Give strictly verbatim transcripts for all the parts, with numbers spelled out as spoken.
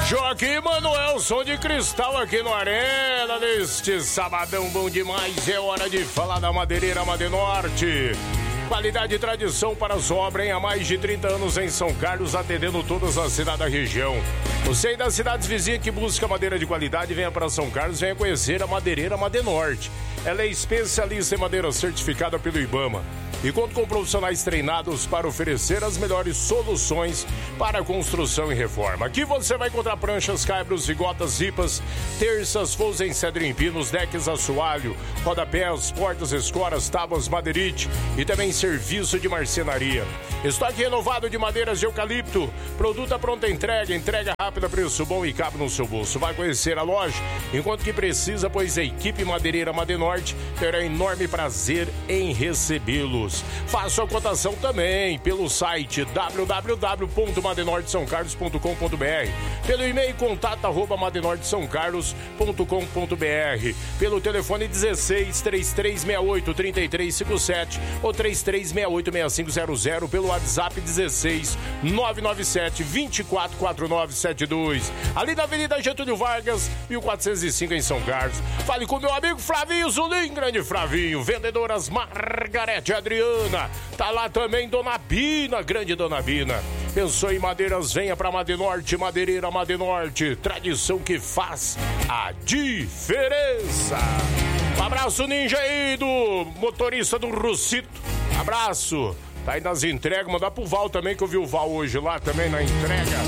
Joaquim Manuel, som de cristal aqui no Arena, neste sabadão bom demais, é hora de falar da Madeireira Madenorte. Qualidade e tradição para a sua obra, hein? Há mais de trinta anos em São Carlos, atendendo todas as cidades da região. Você e das cidades vizinhas que busca madeira de qualidade, venha para São Carlos, venha conhecer a Madeireira Madenorte. Ela é especialista em madeira certificada pelo IBAMA e conta com profissionais treinados para oferecer as melhores soluções para construção e reforma. Aqui você vai encontrar pranchas, caibros, vigotas, ripas, terças, forros em cedro em pinos, decks, assoalho, rodapés, portas, escoras, tábuas, madeirite e também serviço de marcenaria. Estoque renovado de madeiras de eucalipto, produto à pronta entrega, entrega rápida, preço bom e cabe no seu bolso. Vai conhecer a loja enquanto que precisa, pois a equipe Madeireira Madenorte terá enorme prazer em recebê-los. Faça a cotação também pelo site w w w ponto madenorte são carlos ponto com ponto b r, pelo e-mail contato arroba madenorte são carlos ponto com ponto b r, pelo telefone dezesseis, trinta e três sessenta e oito, trinta e três cinquenta e sete ou trinta e três sessenta e oito, sessenta e cinco zero zero, pelo WhatsApp dezesseis, nove nove sete, vinte e quatro, quarenta e nove setenta e dois, ali na Avenida Getúlio Vargas, mil quatrocentos e cinco em São Carlos. Fale com meu amigo Flavinho Zulim, grande Flavinho, vendedoras Margarete Adriana, tá lá também Dona Bina, grande Dona Bina. Pensou em madeiras, venha pra Madenorte, Madeireira Madenorte, tradição que faz a diferença. Um abraço ninja aí do motorista do Russito, abraço. Tá aí nas entregas, mandar pro Val também, que eu vi o Val hoje lá também na entrega.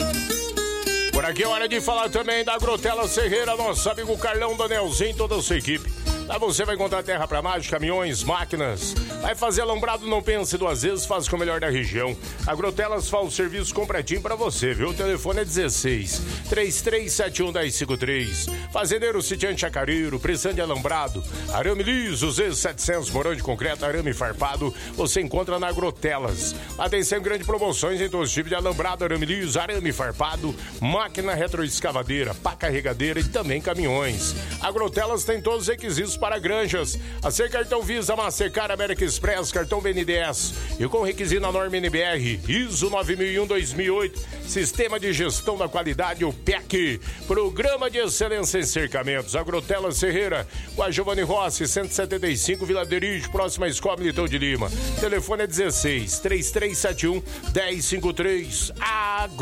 Por aqui é hora de falar também da Grotela Serreira, nosso amigo Carlão, Danielzinho, toda a sua equipe. Lá você vai encontrar terra pra mais, caminhões, máquinas. Vai fazer alambrado, não pense duas vezes, faz com o melhor da região. A Grotelas faz o serviço completinho pra você, viu? O telefone é dezesseis, trinta e três setenta e um, dez cinquenta e três. Fazendeiro Sitiante Chacareiro, precisando de alambrado, arame liso, Z setecentos, morão de concreto, arame farpado, você encontra na Grotelas. Atenção, grandes promoções em todos os tipos de alambrado, arame liso, arame farpado, máquina retroescavadeira, pá carregadeira e também caminhões. A Grotelas tem todos os requisitos para granjas. A ser cartão Visa, Mastercard, América Express, cartão B N D E S e com requisito na norma N B R, ISO nove mil e um dois mil e oito, Sistema de Gestão da Qualidade, o P E C, Programa de Excelência em Cercamentos. A Grotela Serreira, com a Giovanni Rossi, cento e setenta e cinco, Vila Derige, próxima à Escola Militão de Lima. Telefone é dezesseis, trinta e três setenta e um, dez cinquenta e três. A